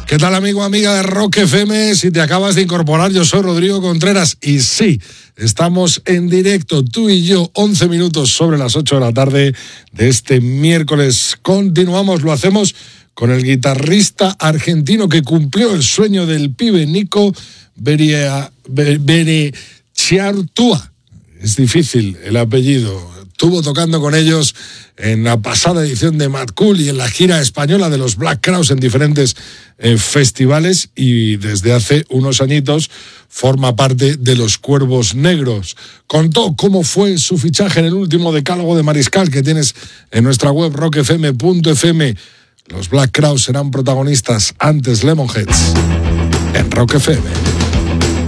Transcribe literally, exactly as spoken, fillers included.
¿Qué tal, amigo, amiga de Rock F M? Si te acabas de incorporar, yo soy Rodrigo Contreras y sí, estamos en directo, tú y yo, once minutos sobre las ocho de la tarde de este miércoles. Continuamos, lo hacemos con el guitarrista argentino que cumplió el sueño del pibe Nico Berecciartua. Es difícil el apellido. Estuvo tocando con ellos en la pasada edición de Mad Cool y en la gira española de los Black Crowes en diferentes eh, festivales, y desde hace unos añitos forma parte de los Cuervos Negros. Contó cómo fue su fichaje en el último decálogo de Mariscal que tienes en nuestra web rock f m punto f m. Los Black Crowes serán protagonistas antes Lemonheads en Rock F M.